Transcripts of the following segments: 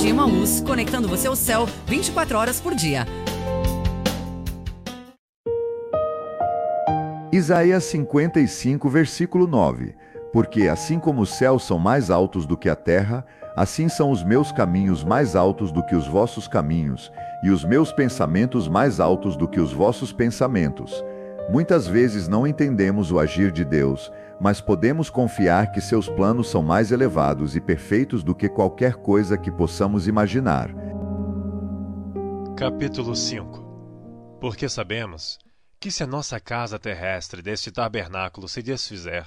de Emaús, conectando você ao céu 24 horas por dia. Isaías 55, versículo 9. Porque assim como os céus são mais altos do que a terra, assim são os meus caminhos mais altos do que os vossos caminhos, e os meus pensamentos mais altos do que os vossos pensamentos. Muitas vezes não entendemos o agir de Deus, mas podemos confiar que seus planos são mais elevados e perfeitos do que qualquer coisa que possamos imaginar. Capítulo 5. Porque sabemos que se a nossa casa terrestre deste tabernáculo se desfizer,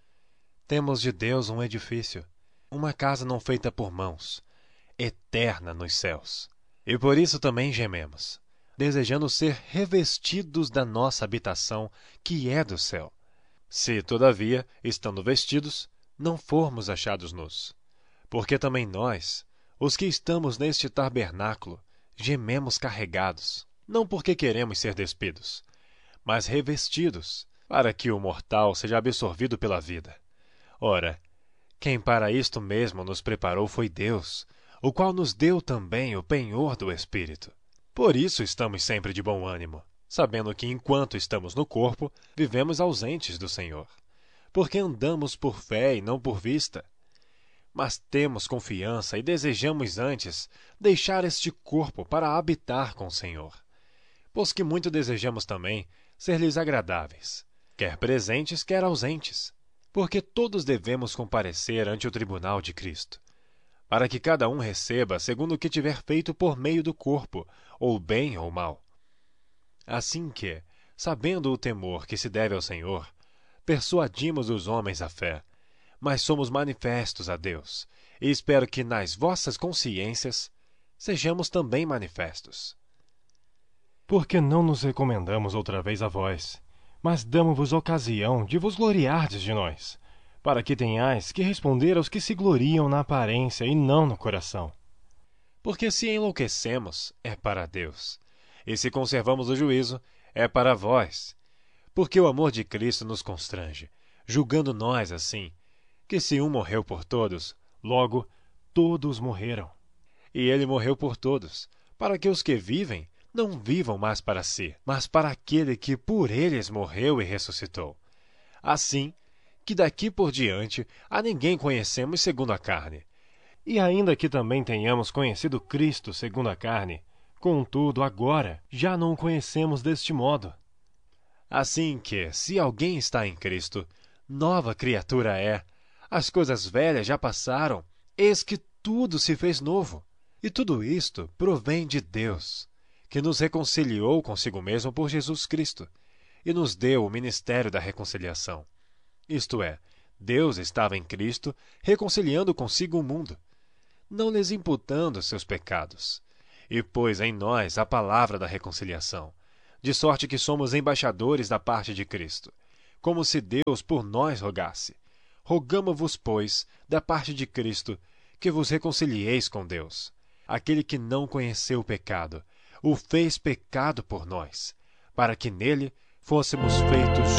temos de Deus um edifício, uma casa não feita por mãos, eterna nos céus. E por isso também gememos, desejando ser revestidos da nossa habitação, que é do céu. Se, todavia, estando vestidos, não formos achados nus. Porque também nós, os que estamos neste tabernáculo, gememos carregados, não porque queremos ser despidos, mas revestidos, para que o mortal seja absorvido pela vida. Ora, quem para isto mesmo nos preparou foi Deus, o qual nos deu também o penhor do Espírito. Por isso estamos sempre de bom ânimo, sabendo que enquanto estamos no corpo, vivemos ausentes do Senhor, porque andamos por fé e não por vista. Mas temos confiança e desejamos antes deixar este corpo para habitar com o Senhor, pois que muito desejamos também ser-lhes agradáveis, quer presentes, quer ausentes, porque todos devemos comparecer ante o tribunal de Cristo, para que cada um receba segundo o que tiver feito por meio do corpo, ou bem ou mal. Assim que, sabendo o temor que se deve ao Senhor, persuadimos os homens à fé, mas somos manifestos a Deus, e espero que nas vossas consciências sejamos também manifestos. Porque não nos recomendamos outra vez a vós, mas damo-vos ocasião de vos gloriardes de nós, para que tenhais que responder aos que se gloriam na aparência e não no coração. Porque se enlouquecemos, é para Deus, e se conservamos o juízo, é para vós. Porque o amor de Cristo nos constrange, julgando nós assim, que se um morreu por todos, logo todos morreram. E ele morreu por todos, para que os que vivem não vivam mais para si, mas para aquele que por eles morreu e ressuscitou. Assim, que daqui por diante a ninguém conhecemos segundo a carne. E ainda que também tenhamos conhecido Cristo segundo a carne, contudo agora já não o conhecemos deste modo. Assim que, se alguém está em Cristo, nova criatura é. As coisas velhas já passaram, eis que tudo se fez novo. E tudo isto provém de Deus, que nos reconciliou consigo mesmo por Jesus Cristo, e nos deu o ministério da reconciliação. Isto é, Deus estava em Cristo, reconciliando consigo o mundo, não lhes imputando seus pecados, e pôs em nós a palavra da reconciliação, de sorte que somos embaixadores da parte de Cristo, como se Deus por nós rogasse. Rogamo-vos, pois, da parte de Cristo, que vos reconcilieis com Deus. Aquele que não conheceu o pecado, o fez pecado por nós, para que nele fôssemos feitos